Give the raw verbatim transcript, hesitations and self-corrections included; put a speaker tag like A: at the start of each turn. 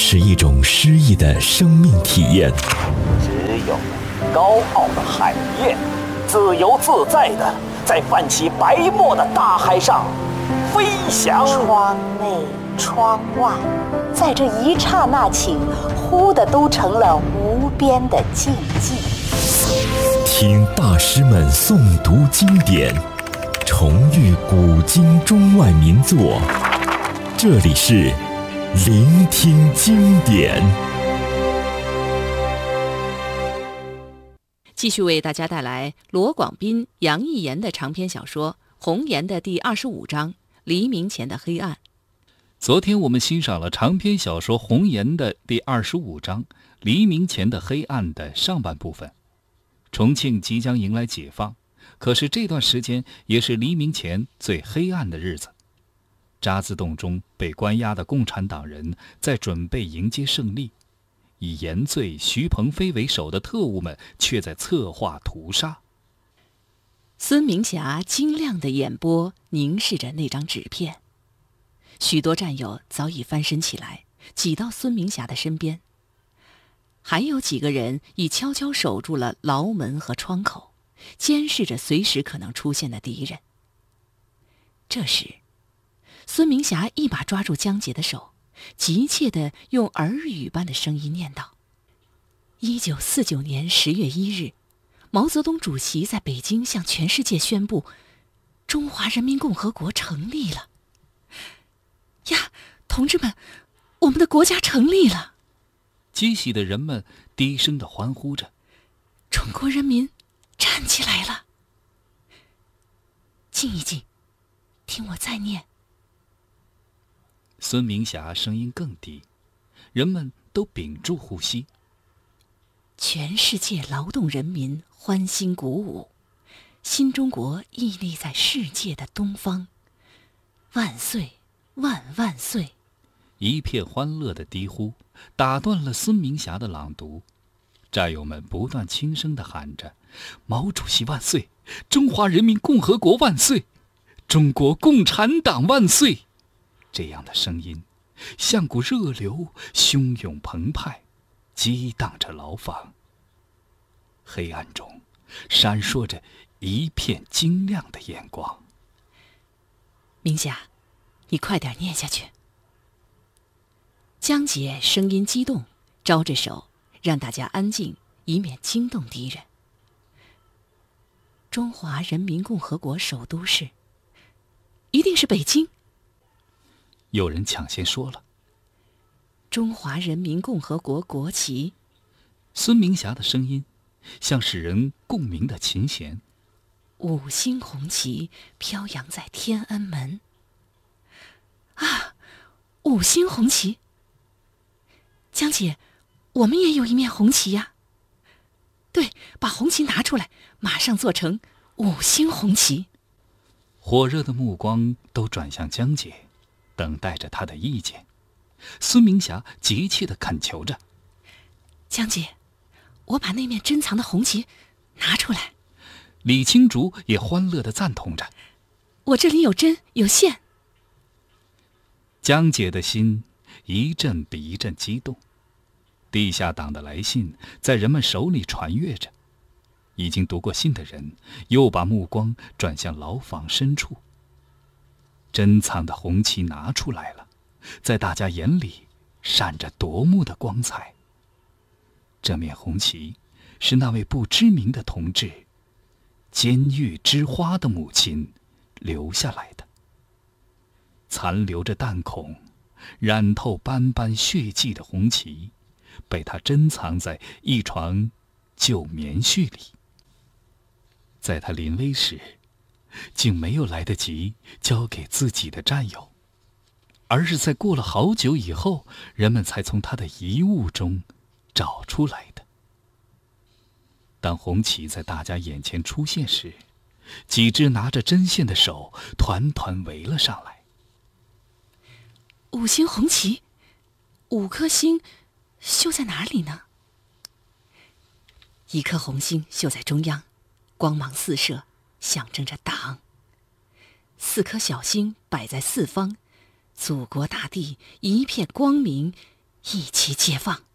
A: 是一种诗意的生命体验。
B: 只有高傲的海燕，自由自在地在泛起白沫的大海上飞翔。
C: 窗内窗外，在这一刹那起，忽的都成了无边的静寂。
A: 听大师们诵读经典，重遇古今中外名作，这里是聆听经典。
D: 继续为大家带来罗广斌、杨逸言的长篇小说《红岩》的第二十五章《黎明前的黑暗》。
E: 昨天我们欣赏了长篇小说《红岩》的第二十五章《黎明前的黑暗》的上半部分。重庆即将迎来解放，可是这段时间也是黎明前最黑暗的日子。渣滓洞中被关押的共产党人在准备迎接胜利，以严罪徐鹏飞为首的特务们却在策划屠杀。
D: 孙明霞晶亮的眼波凝视着那张纸片，许多战友早已翻身起来，挤到孙明霞的身边。还有几个人已悄悄守住了牢门和窗口，监视着随时可能出现的敌人。这时，孙明霞一把抓住江姐的手，急切地用耳语般的声音念道：一九四九年十月一日，毛泽东主席在北京向全世界宣布，中华人民共和国成立了。呀，同志们，我们的国家成立了！
E: 激喜的人们低声地欢呼着：
D: 中国人民站起来了！静一静，听我再念。
E: 孙明霞声音更低，人们都屏住呼吸。
D: 全世界劳动人民欢欣鼓舞，新中国屹立在世界的东方，万岁万万岁！
E: 一片欢乐的低呼打断了孙明霞的朗读。战友们不断轻声地喊着：毛主席万岁，中华人民共和国万岁，中国共产党万岁！这样的声音像股热流，汹涌澎湃，激荡着牢房。黑暗中闪烁着一片晶亮的眼光。
D: 明霞，你快点念下去。江姐声音激动，招着手让大家安静，以免惊动敌人。中华人民共和国首都是，一定是北京。
E: 有人抢先说了：
D: 中华人民共和国国旗。
E: 孙明霞的声音像使人共鸣的琴弦。
D: 五星红旗飘扬在天安门。啊，五星红旗！江姐，我们也有一面红旗呀。对，把红旗拿出来，马上做成五星红旗。
E: 火热的目光都转向江姐，等待着她的意见。孙明霞急切地恳求着：
D: 江姐，我把那面珍藏的红旗拿出来。
E: 李青竹也欢乐地赞同着：
D: 我这里有针有线。
E: 江姐的心一阵比一阵激动。地下党的来信在人们手里传阅着，已经读过信的人又把目光转向牢房深处。珍藏的红旗拿出来了，在大家眼里闪着夺目的光彩。这面红旗是那位不知名的同志监狱之花的母亲留下来的，残留着弹孔，染透斑斑血迹的红旗被他珍藏在一床旧棉絮里。在他临危时，竟没有来得及交给自己的战友，而是在过了好久以后，人们才从他的遗物中找出来的。当红旗在大家眼前出现时，几只拿着针线的手团团围了上来。
D: 五星红旗，五颗星绣在哪里呢？一颗红星绣在中央，光芒四射，象征着党。四颗小星摆在四方，祖国大地一片光明， 一起解放。